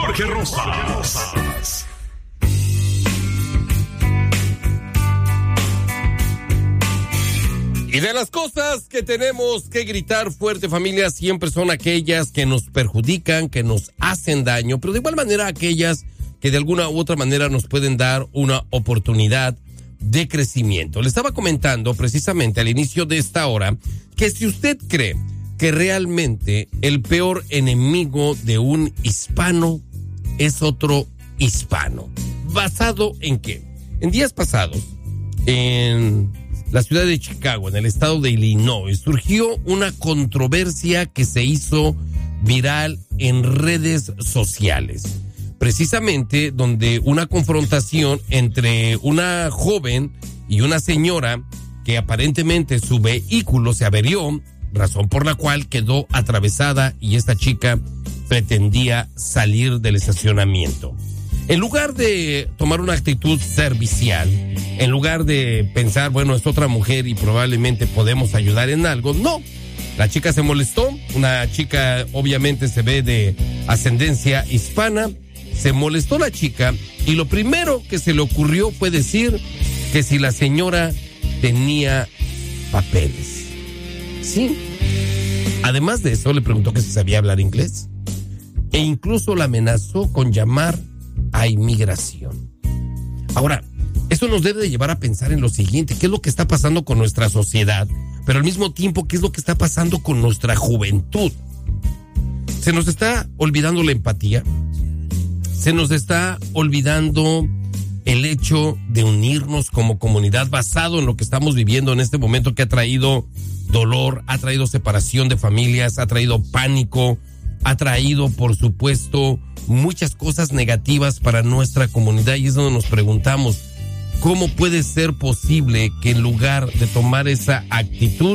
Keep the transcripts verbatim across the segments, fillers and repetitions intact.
Jorge Rosas. Y de las cosas que tenemos que gritar fuerte, familia, siempre son aquellas que nos perjudican, que nos hacen daño, pero de igual manera aquellas que de alguna u otra manera nos pueden dar una oportunidad de crecimiento. Le estaba comentando precisamente al inicio de esta hora que si usted cree que realmente el peor enemigo de un hispano es otro hispano, ¿basado en qué? En días pasados, en la ciudad de Chicago, en el estado de Illinois, surgió una controversia que se hizo viral en redes sociales. Precisamente donde una confrontación entre una joven y una señora que aparentemente su vehículo se averió, razón por la cual quedó atravesada y esta chica pretendía salir del estacionamiento. En lugar de tomar una actitud servicial, en lugar de pensar, bueno, es otra mujer y probablemente podemos ayudar en algo, no. La chica se molestó, una chica obviamente se ve de ascendencia hispana, se molestó la chica y lo primero que se le ocurrió fue decir que si la señora tenía papeles. Sí. Además de eso, le preguntó que si sabía hablar inglés e incluso la amenazó con llamar a inmigración. Ahora, eso nos debe de llevar a pensar en lo siguiente: ¿qué es lo que está pasando con nuestra sociedad? Pero al mismo tiempo, ¿qué es lo que está pasando con nuestra juventud? Se nos está olvidando la empatía, se nos está olvidando el hecho de unirnos como comunidad basado en lo que estamos viviendo en este momento, que ha traído dolor, ha traído separación de familias, ha traído pánico, ha traído, por supuesto, muchas cosas negativas para nuestra comunidad. Y es donde nos preguntamos, ¿cómo puede ser posible que en lugar de tomar esa actitud,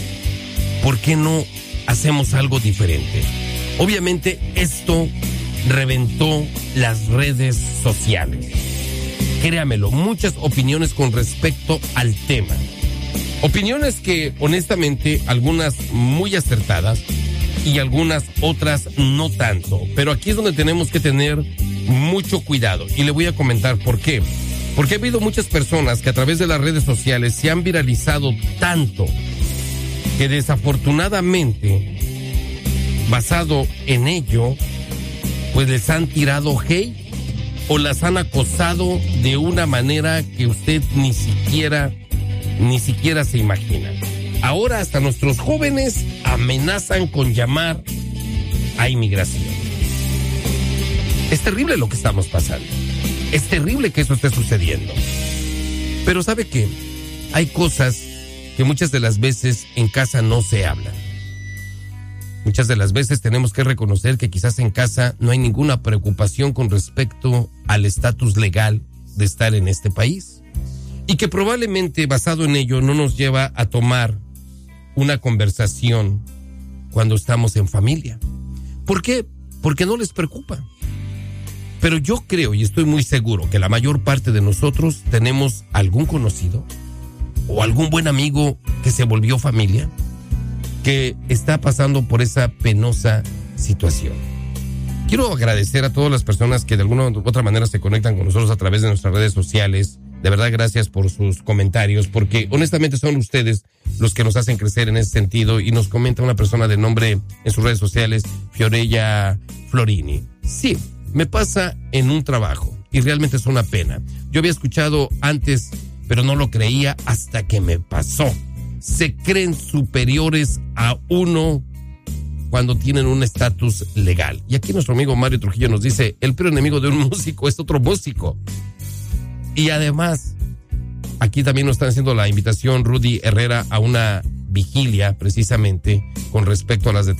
¿por qué no hacemos algo diferente? Obviamente esto reventó las redes sociales. Créamelo, muchas opiniones con respecto al tema. Opiniones que, honestamente, algunas muy acertadas y algunas otras no tanto. Pero aquí es donde tenemos que tener mucho cuidado. Y le voy a comentar por qué. Porque ha habido muchas personas que a través de las redes sociales se han viralizado tanto que desafortunadamente, basado en ello, pues les han tirado hate o las han acosado de una manera que usted ni siquiera, ni siquiera se imagina. Ahora hasta nuestros jóvenes amenazan con llamar a inmigración. Es terrible lo que estamos pasando. Es terrible que eso esté sucediendo. Pero ¿sabe qué? Hay cosas que muchas de las veces en casa no se hablan. Muchas de las veces tenemos que reconocer que quizás en casa no hay ninguna preocupación con respecto al estatus legal de estar en este país. Y que probablemente basado en ello no nos lleva a tomar una conversación cuando estamos en familia. ¿Por qué? Porque no les preocupa. Pero yo creo y estoy muy seguro que la mayor parte de nosotros tenemos algún conocido o algún buen amigo que se volvió familia, que está pasando por esa penosa situación. Quiero agradecer a todas las personas que de alguna u otra manera se conectan con nosotros a través de nuestras redes sociales. De verdad, gracias por sus comentarios, porque honestamente son ustedes los que nos hacen crecer en ese sentido. Y nos comenta una persona de nombre en sus redes sociales, Fiorella Florini. Sí, me pasa en un trabajo y realmente es una pena. Yo había escuchado antes, pero no lo creía hasta que me pasó. Se creen superiores a uno cuando tienen un estatus legal. Y aquí nuestro amigo Mario Trujillo nos dice, el peor enemigo de un músico es otro músico. Y además, aquí también nos están haciendo la invitación Rudy Herrera a una vigilia precisamente con respecto a las detenciones